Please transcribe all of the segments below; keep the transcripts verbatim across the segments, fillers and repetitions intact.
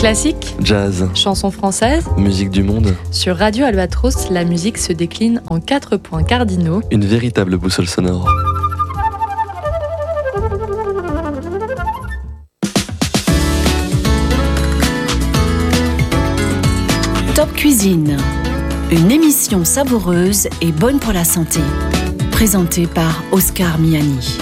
Classique, jazz, chansons françaises, musique du monde. Sur Radio Albatros, la musique se décline en quatre points cardinaux. Une véritable boussole sonore. Top Cuisine, une émission savoureuse et bonne pour la santé. Présentée par Oscar Miani.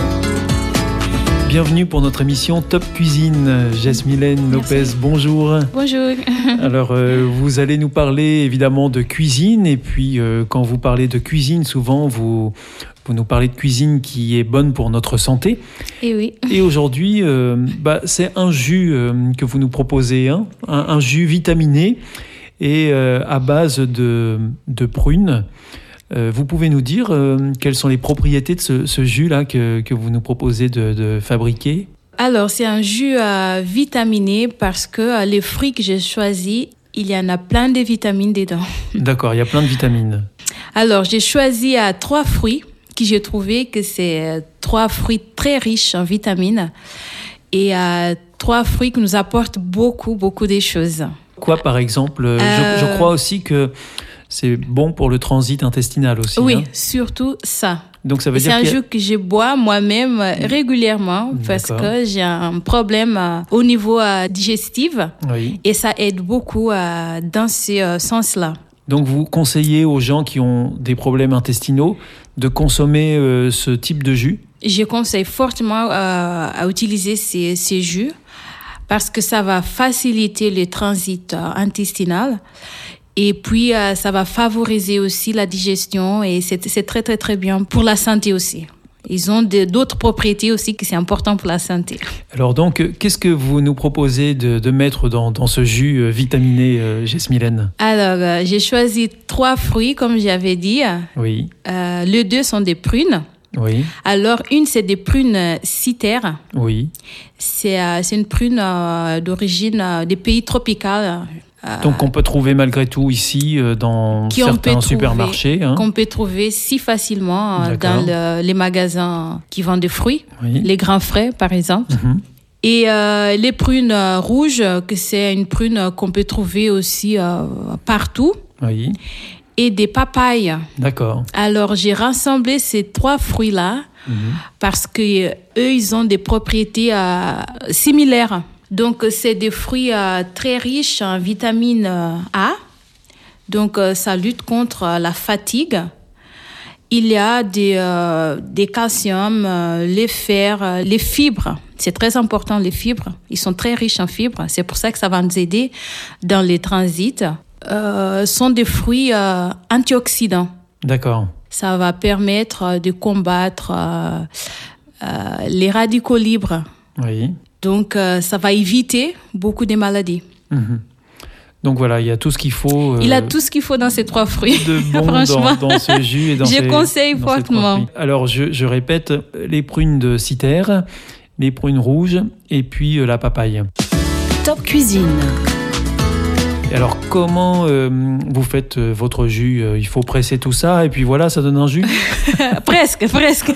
Bienvenue pour notre émission Top Cuisine. Jess-Mylène Lopez, bonjour. Bonjour. Alors, euh, vous allez nous parler évidemment de cuisine. Et puis, euh, quand vous parlez de cuisine, souvent, vous, vous nous parlez de cuisine qui est bonne pour notre santé. Et oui. Et aujourd'hui, euh, bah, c'est un jus euh, que vous nous proposez, hein, un, un jus vitaminé et euh, à base de, de prunes. Euh, vous pouvez nous dire euh, quelles sont les propriétés de ce, ce jus-là que, que vous nous proposez de, de fabriquer ? Alors, c'est un jus euh, vitaminé parce que euh, les fruits que j'ai choisis, il y en a plein de vitamines dedans. D'accord, il y a plein de vitamines. Alors, j'ai choisi euh, trois fruits que j'ai trouvé que c'est euh, trois fruits très riches en vitamines et euh, trois fruits qui nous apportent beaucoup, beaucoup de choses. Quoi, par exemple ? euh... je, je crois aussi que c'est bon pour le transit intestinal aussi. Oui, hein. Surtout ça. Donc ça veut c'est dire un qu'il y a... jus que je bois moi-même régulièrement parce D'accord. que j'ai un problème euh, au niveau euh, digestif Oui. et ça aide beaucoup euh, dans ce euh, sens-là. Donc vous conseillez aux gens qui ont des problèmes intestinaux de consommer euh, ce type de jus ? Je conseille fortement euh, à utiliser ces, ces jus parce que ça va faciliter le transit euh, intestinal. Et puis, euh, ça va favoriser aussi la digestion et c'est, c'est très, très, très bien pour la santé aussi. Ils ont de, d'autres propriétés aussi qui sont importantes pour la santé. Alors donc, qu'est-ce que vous nous proposez de, de mettre dans, dans ce jus euh, vitaminé, euh, Jess-Mylène ? Alors, euh, j'ai choisi trois fruits, comme j'avais dit. Oui. Euh, les deux sont des prunes. Oui. Alors, une, c'est des prunes citères. Oui. C'est, euh, c'est une prune euh, d'origine euh, des pays tropicaux. Euh, Donc, on peut trouver malgré tout ici euh, dans certains supermarchés. Hein. Qu'on peut trouver si facilement euh, dans le, les magasins qui vendent des fruits, oui. Les Grands Frais, par exemple. Mm-hmm. Et euh, les prunes euh, rouges, que c'est une prune qu'on peut trouver aussi euh, partout. Oui. Et des papayes. D'accord. Alors, j'ai rassemblé ces trois fruits-là mmh. parce que euh, eux, ils ont des propriétés euh, similaires. Donc, c'est des fruits euh, très riches en vitamine euh, A. Donc, euh, ça lutte contre euh, la fatigue. Il y a des, euh, des calcium, euh, les fers, euh, les fibres. C'est très important, les fibres. Ils sont très riches en fibres. C'est pour ça que ça va nous aider dans les transits. Euh, sont des fruits euh, antioxydants. D'accord. Ça va permettre de combattre euh, euh, les radicaux libres. Oui. Donc, euh, ça va éviter beaucoup de maladies. Mmh. Donc voilà, il y a tout ce qu'il faut. Euh, il a tout ce qu'il faut dans ces trois fruits. De bon Franchement. Dans, dans ce jus et dans je ces, conseille dans fortement. Alors, je, je répète, les prunes de Citer, les prunes rouges et puis euh, la papaye. Top Cuisine. Et alors, comment euh, vous faites euh, votre jus ? Il faut presser tout ça et puis voilà, ça donne un jus ? Presque, presque.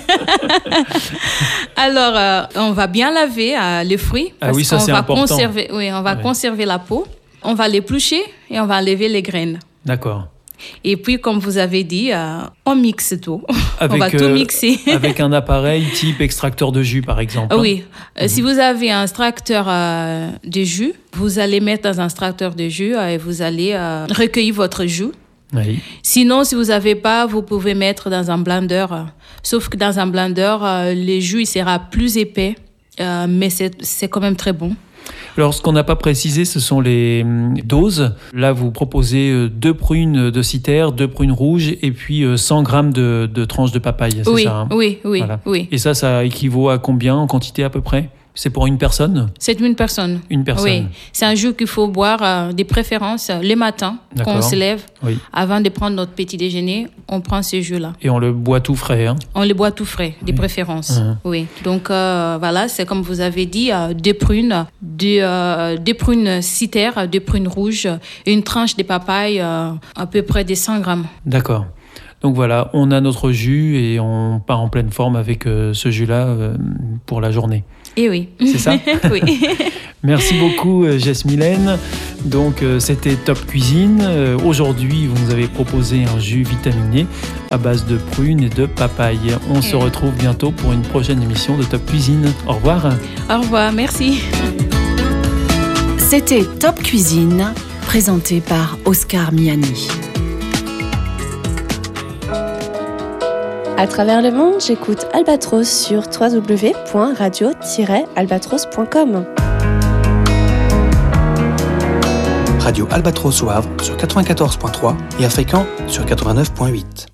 Alors, euh, on va bien laver euh, les fruits. Ah oui, ça c'est va important. Conserver, oui, on va ouais. conserver la peau. On va l'éplucher et on va enlever les graines. D'accord. Et puis, comme vous avez dit, euh, on mixe tout. Avec, on va tout euh, mixer. Avec un appareil type extracteur de jus, par exemple. Oui. Hein. Euh, mmh. Si vous avez un extracteur euh, de jus, vous allez mettre dans un extracteur de jus euh, et vous allez euh, recueillir votre jus. Oui. Sinon, si vous n'avez pas, vous pouvez mettre dans un blender. Euh, sauf que dans un blender, euh, le jus il sera plus épais, euh, mais c'est, c'est quand même très bon. Alors, ce qu'on n'a pas précisé, ce sont les doses. Là, vous proposez deux prunes de Citer, deux prunes rouges et puis cent grammes de, de tranches de papaye, c'est oui, ça hein Oui, oui, voilà. oui. Et ça, ça équivaut à combien en quantité à peu près ? C'est pour une personne ? C'est une personne. Une personne. Oui. C'est un jus qu'il faut boire euh, des préférences euh, les matins, D'accord. quand on se lève. Oui. Avant de prendre notre petit déjeuner, on prend ce jus-là. Et on le boit tout frais, hein ? On le boit tout frais, des oui. préférences. Mmh. Oui. Donc, euh, voilà, c'est comme vous avez dit, euh, deux prunes, deux, euh, deux prunes Citer, deux prunes rouges, une tranche de papaye, euh, à peu près des cent grammes. D'accord. Donc voilà, on a notre jus et on part en pleine forme avec euh, ce jus-là euh, pour la journée. Et oui. C'est ça? Oui. Merci beaucoup, Jess Mylène. Donc, euh, c'était Top Cuisine. Euh, aujourd'hui, vous nous avez proposé un jus vitaminé à base de prunes et de papaye. On se retrouve bientôt pour une prochaine émission de Top Cuisine. Au revoir. Au revoir, merci. C'était Top Cuisine, présenté par Oscar Miani. À travers le monde, j'écoute Albatros sur w w w point radio tiret albatros point com. Radio Albatros au Havre sur quatre-vingt-quatorze point trois et à Fécamp sur quatre-vingt-neuf point huit.